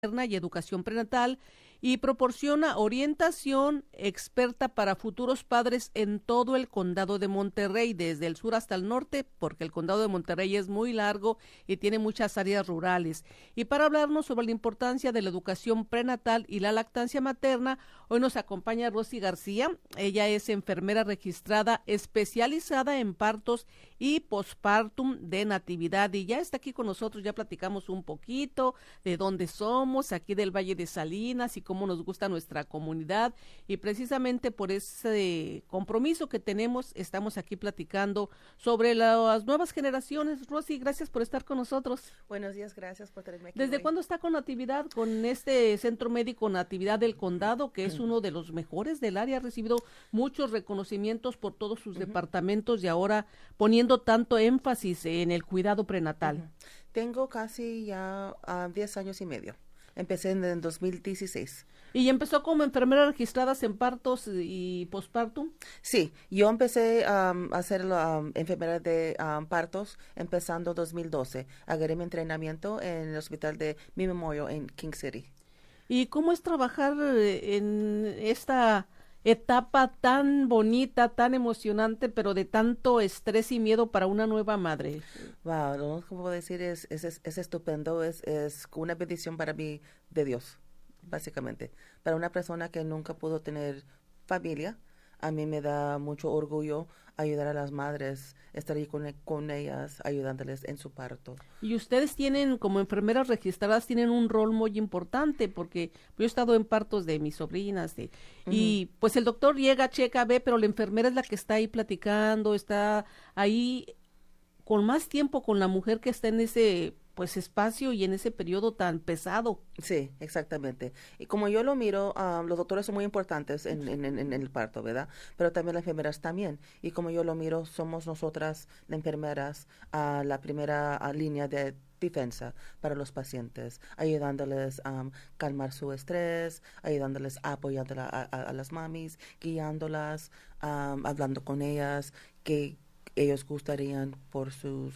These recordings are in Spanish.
y educación prenatal y proporciona orientación experta para futuros padres en todo el condado de Monterrey, desde el sur hasta el norte, porque el condado de Monterrey es muy largo y tiene muchas áreas rurales. Y para hablarnos sobre la importancia de la educación prenatal y la lactancia materna, hoy nos acompaña Rosy García. Ella es enfermera registrada especializada en partos y postpartum de natividad, y ya está aquí con nosotros. Ya platicamos un poquito de dónde somos, aquí del Valle de Salinas, y cómo nos gusta nuestra comunidad, y precisamente por ese compromiso que tenemos, estamos aquí platicando sobre las nuevas generaciones. Rosy, gracias por estar con nosotros. Buenos días, gracias por tenerme aquí. ¿Desde hoy. cuándo está con Natividad, con este Centro Médico Natividad del Condado, que es uno de los mejores del área? Ha recibido muchos reconocimientos por todos sus departamentos, y ahora poniendo tanto énfasis en el cuidado prenatal. Tengo casi ya 10 años y medio. Empecé en el 2016. ¿Y empezó como enfermera registrada en partos y postpartum? Sí, yo empecé a hacer enfermera de partos empezando 2012. Agarré mi entrenamiento en el hospital de Mi Memorial en King City. ¿Y cómo es trabajar en esta etapa tan bonita, tan emocionante, pero de tanto estrés y miedo para una nueva madre? Wow, lo único que puedo decir es estupendo, es una bendición para mí de Dios, básicamente. Para una persona que nunca pudo tener familia, a mí me da mucho orgullo ayudar a las madres, estar ahí con ellas, ayudándoles en su parto. Y ustedes tienen, como enfermeras registradas, tienen un rol muy importante, porque yo he estado en partos de mis sobrinas, y pues el doctor llega, checa, ve, pero la enfermera es la que está ahí platicando, está ahí con más tiempo con la mujer que está en ese pues espacio y en ese periodo tan pesado. Sí, exactamente. Y como yo lo miro, los doctores son muy importantes en el parto, ¿verdad? Pero también las enfermeras también. Y como yo lo miro, somos nosotras, las enfermeras, la primera línea de defensa para los pacientes, ayudándoles a calmar su estrés, ayudándoles apoyando a las mamis, guiándolas, hablando con ellas, que ellos gustarían por sus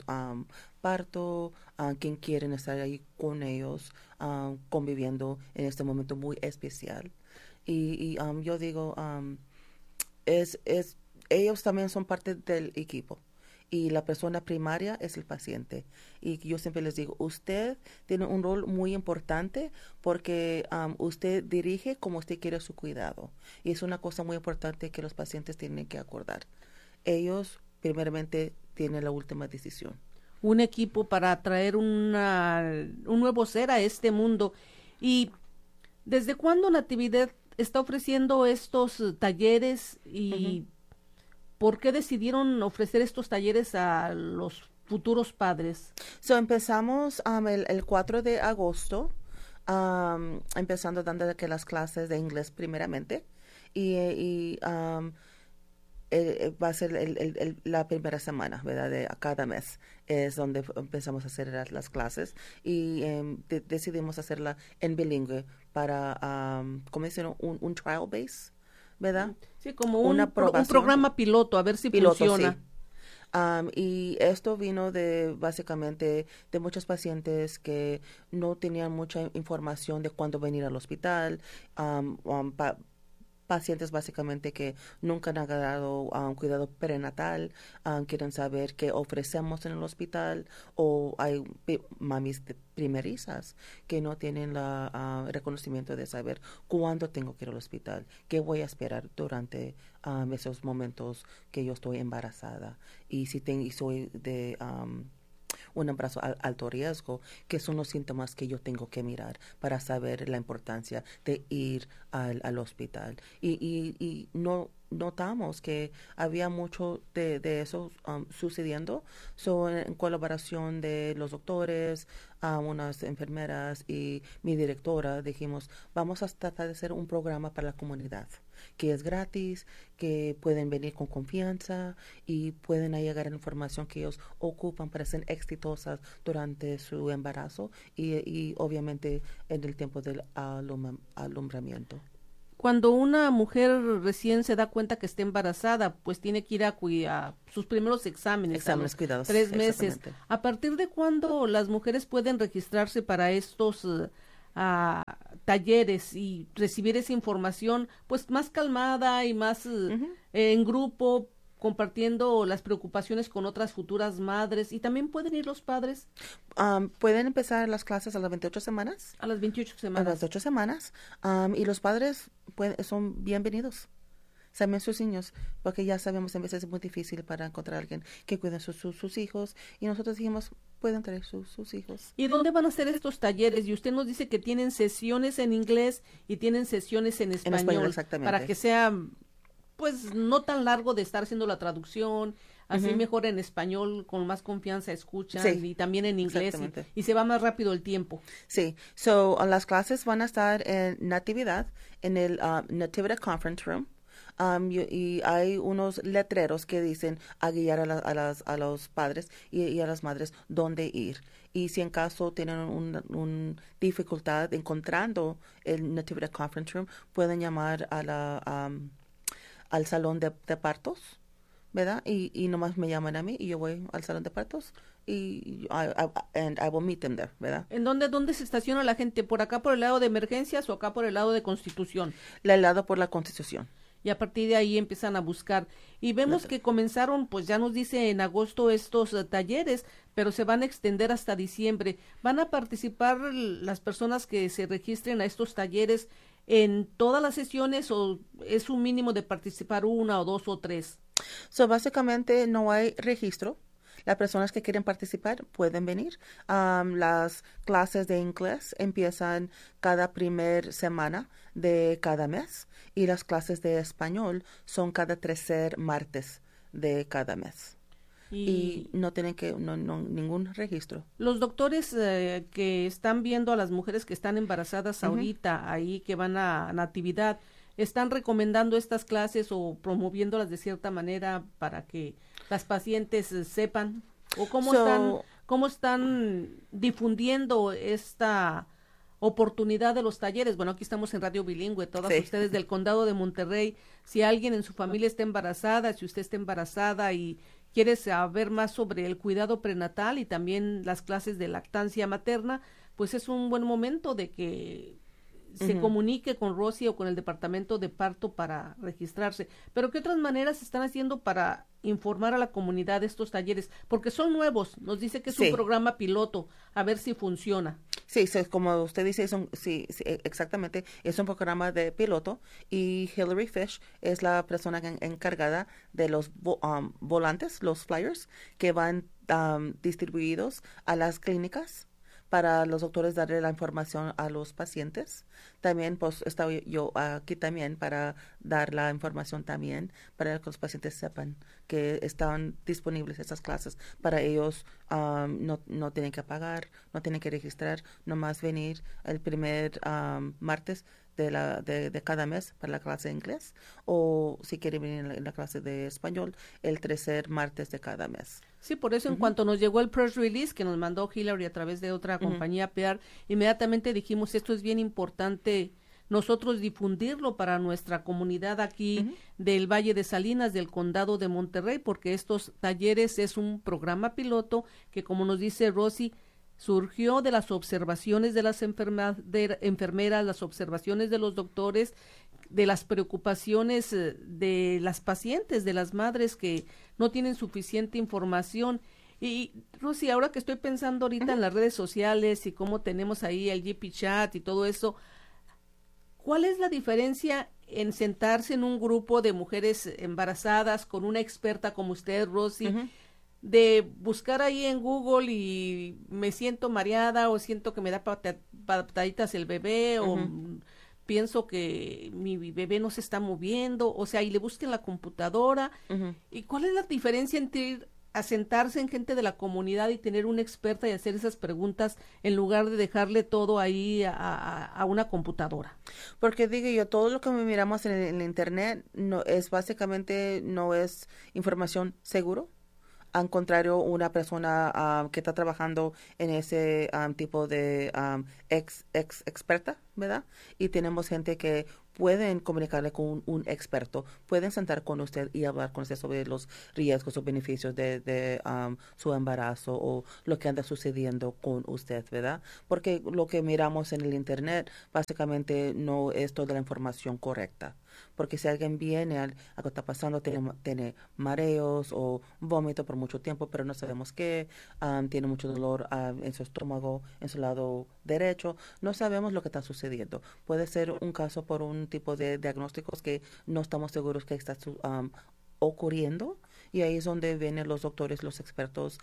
parto, quien quieren estar ahí con ellos, conviviendo en este momento muy especial. Y yo digo, ellos también son parte del equipo. Y la persona primaria es el paciente. Y yo siempre les digo, usted tiene un rol muy importante porque usted dirige como usted quiere su cuidado. Y es una cosa muy importante que los pacientes tienen que acordar. Ellos primeramente tienen la última decisión. Un equipo para traer un nuevo ser a este mundo. ¿Y desde cuándo Natividad está ofreciendo estos talleres y por qué decidieron ofrecer estos talleres a los futuros padres? Empezamos el 4 de agosto, empezando dando las clases de inglés primeramente, y va a ser la primera semana, ¿verdad? De cada mes es donde empezamos a hacer las clases, y decidimos hacerla en bilingüe para, como dicen, un trial base, ¿verdad? Sí, como un programa piloto, a ver si funciona. Sí. Y esto vino básicamente de muchos pacientes que no tenían mucha información de cuándo venir al hospital, pacientes básicamente que nunca han agarrado cuidado prenatal, quieren saber qué ofrecemos en el hospital, o hay mamis primerizas que no tienen el reconocimiento de saber cuándo tengo que ir al hospital, qué voy a esperar durante esos momentos que yo estoy embarazada, y si soy de un embarazo alto riesgo, que son los síntomas que yo tengo que mirar para saber la importancia de ir al hospital. Y no notamos que había mucho de eso sucediendo. En colaboración de los doctores, unas enfermeras y mi directora, dijimos, vamos a tratar de hacer un programa para la comunidad, que es gratis, que pueden venir con confianza y pueden llegar a la información que ellos ocupan para ser exitosas durante su embarazo y obviamente en el tiempo del alumbramiento. Cuando una mujer recién se da cuenta que está embarazada, pues tiene que ir a sus primeros exámenes cuidados, 3 meses. ¿A partir de cuándo las mujeres pueden registrarse para estos talleres y recibir esa información pues más calmada y más en grupo, compartiendo las preocupaciones con otras futuras madres, y también pueden ir los padres Pueden empezar las clases a las 28 semanas. a las 28 A semanas. las 8 semanas. Y los padres son bienvenidos. También sus niños, porque ya sabemos a veces es muy difícil para encontrar a alguien que cuide sus hijos. Y nosotros dijimos, pueden traer sus hijos. ¿Y dónde van a ser estos talleres? Y usted nos dice que tienen sesiones en inglés y tienen sesiones en español, exactamente. para que sea, pues, no tan largo de estar haciendo la traducción, así mejor en español, con más confianza escuchan, Sí, y también en inglés, exactamente. y se va más rápido el tiempo. Sí, las clases van a estar en Natividad, en el Nativity Conference Room. Y hay unos letreros que dicen a guiar a los padres y a las madres dónde ir. Y si en caso tienen una dificultad encontrando el Nativity Conference Room, pueden llamar al salón de partos, ¿verdad? Y nomás me llaman a mí y yo voy al salón de partos y I will meet them there, ¿verdad? ¿En dónde se estaciona la gente? ¿Por acá por el lado de emergencias o acá por el lado de Constitución? El lado por la Constitución. Y a partir de ahí empiezan a buscar. Y vemos que comenzaron, pues ya nos dice en agosto estos talleres, pero se van a extender hasta diciembre. ¿Van a participar las personas que se registren a estos talleres en todas las sesiones o es un mínimo de participar una o dos o tres? Básicamente no hay registro. Las personas que quieren participar pueden venir. Las clases de inglés empiezan cada primer semana de cada mes y las clases de español son cada tercer martes de cada mes. Y no tienen ningún registro. Los doctores que están viendo a las mujeres que están embarazadas ahorita, ahí que van a Natividad, ¿están recomendando estas clases o promoviéndolas de cierta manera para que las pacientes sepan? ¿O cómo están difundiendo esta oportunidad de los talleres? Bueno, aquí estamos en Radio Bilingüe, todas ustedes del Condado de Monterrey. Si alguien en su familia está embarazada, si usted está embarazada y quiere saber más sobre el cuidado prenatal y también las clases de lactancia materna, pues es un buen momento de que se comunique con Rosy o con el departamento de parto para registrarse. Pero ¿qué otras maneras están haciendo para informar a la comunidad de estos talleres? Porque son nuevos, nos dice que es un programa piloto, a ver si funciona. Sí, como usted dice, exactamente, es un programa de piloto y Hillary Fish es la persona encargada de los volantes, los flyers, que van distribuidos a las clínicas para los doctores darle la información a los pacientes. También pues estoy yo aquí también para dar la información también para que los pacientes sepan que están disponibles esas clases. Para ellos no tienen que pagar, no tienen que registrar, nomás venir el primer martes de cada mes para la clase de inglés, o si quieren venir en la clase de español el tercer martes de cada mes. Sí, por eso en cuanto nos llegó el press release que nos mandó Hillary a través de otra compañía PR, inmediatamente dijimos, esto es bien importante nosotros difundirlo para nuestra comunidad aquí del Valle de Salinas, del Condado de Monterrey, porque estos talleres es un programa piloto que, como nos dice Rosy, surgió de las observaciones de las enfermeras, las observaciones de los doctores, de las preocupaciones de las pacientes, de las madres que no tienen suficiente información. Y Rosy, ahora que estoy pensando ahorita en las redes sociales y cómo tenemos ahí el GP Chat y todo eso, ¿cuál es la diferencia en sentarse en un grupo de mujeres embarazadas con una experta como usted, Rosy, de buscar ahí en Google y me siento mareada o siento que me da pataditas el bebé o pienso que mi bebé no se está moviendo, o sea, y le busquen la computadora? ¿Y cuál es la diferencia entre ir a sentarse en gente de la comunidad y tener una experta y hacer esas preguntas en lugar de dejarle todo ahí a una computadora? Porque digo yo, todo lo que miramos en el internet básicamente no es información seguro. Al contrario, una persona que está trabajando en ese tipo de experta, ¿verdad? Y tenemos gente que pueden comunicarle con un experto, pueden sentar con usted y hablar con usted sobre los riesgos o beneficios de su embarazo o lo que anda sucediendo con usted, ¿verdad? Porque lo que miramos en el internet básicamente no es toda la información correcta. Porque si alguien viene a lo que está pasando, tiene mareos o vómito por mucho tiempo, pero no sabemos qué, tiene mucho dolor en su estómago, en su lado derecho, no sabemos lo que está sucediendo. Puede ser un caso por un tipo de diagnósticos que no estamos seguros que está ocurriendo, y ahí es donde vienen los doctores, los expertos,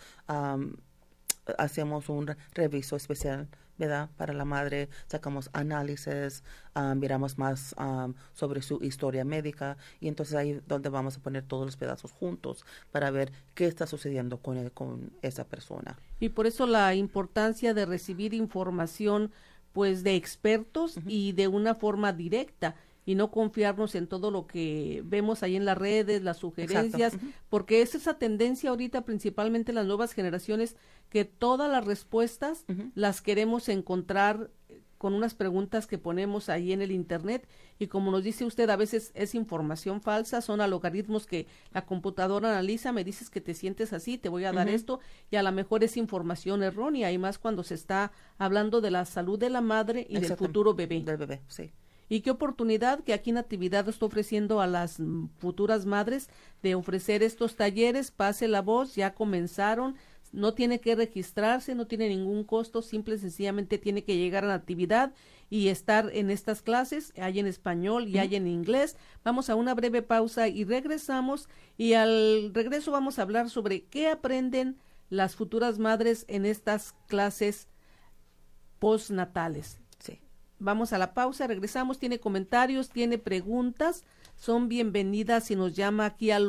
hacemos un reviso especial, ¿verdad? Para la madre, sacamos análisis, miramos más sobre su historia médica, y entonces ahí es donde vamos a poner todos los pedazos juntos para ver qué está sucediendo con esa persona. Y por eso la importancia de recibir información pues de expertos y de una forma directa, y no confiarnos en todo lo que vemos ahí en las redes, las sugerencias, porque es esa tendencia ahorita, principalmente en las nuevas generaciones, que todas las respuestas las queremos encontrar con unas preguntas que ponemos ahí en el internet, y como nos dice usted, a veces es información falsa, son algoritmos que la computadora analiza, me dices que te sientes así, te voy a dar esto, y a lo mejor es información errónea, y más cuando se está hablando de la salud de la madre y del futuro bebé. Del bebé, sí. Y qué oportunidad que aquí Natividad está ofreciendo a las futuras madres de ofrecer estos talleres. Pase la voz, ya comenzaron, no tiene que registrarse, no tiene ningún costo, simple y sencillamente tiene que llegar a Natividad y estar en estas clases. Hay en español y hay en inglés. Vamos a una breve pausa y regresamos, y al regreso vamos a hablar sobre qué aprenden las futuras madres en estas clases postnatales. Vamos a la pausa, regresamos, tiene comentarios, tiene preguntas, son bienvenidas si nos llama aquí al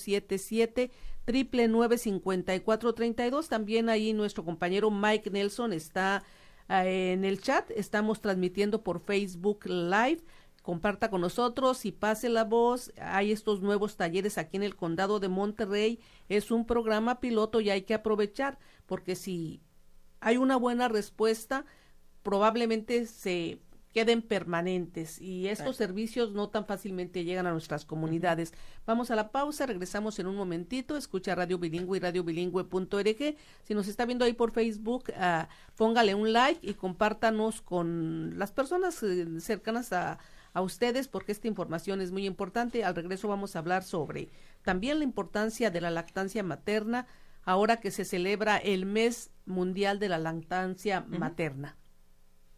877-999-5432. También ahí nuestro compañero Mike Nelson está en el chat, estamos transmitiendo por Facebook Live. Comparta con nosotros y pase la voz. Hay estos nuevos talleres aquí en el condado de Monterrey, es un programa piloto y hay que aprovechar, porque si hay una buena respuesta, probablemente se queden permanentes, y estos servicios no tan fácilmente llegan a nuestras comunidades. Vamos a la pausa, regresamos en un momentito. Escucha Radio Bilingüe y radiobilingüe.org. Si nos está viendo ahí por Facebook, póngale un like y compártanos con las personas cercanas a ustedes, porque esta información es muy importante. Al regreso vamos a hablar sobre también la importancia de la lactancia materna, ahora que se celebra el mes mundial de la lactancia materna.